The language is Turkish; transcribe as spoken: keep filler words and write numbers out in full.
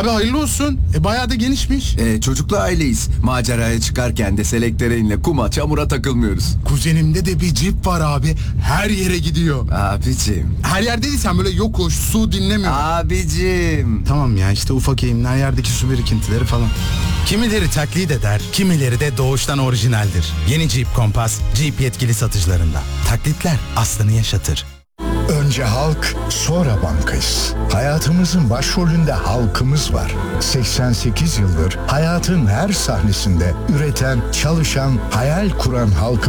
Abi hayırlı olsun. E bayağı da genişmiş. Ee, çocuklu aileyiz. Maceraya çıkarken de selektöreinle kuma çamura takılmıyoruz. Kuzenimde de bir Jeep var abi. Her yere gidiyor. Abicim. Her yerdeysen böyle yokuş, su dinlemiyor. Abicim. Tamam ya işte ufak eğimler, yerdeki su birikintileri falan. Kimileri taklit eder, kimileri de doğuştan orijinaldir. Yeni Jeep Compass, Jeep yetkili satıcılarında. Taklitler aslını yaşatır. Önce halk, sonra bankayız. Hayatımızın başrolünde halkımız var. seksen sekiz yıldır hayatın her sahnesinde üreten, çalışan, hayal kuran halkımız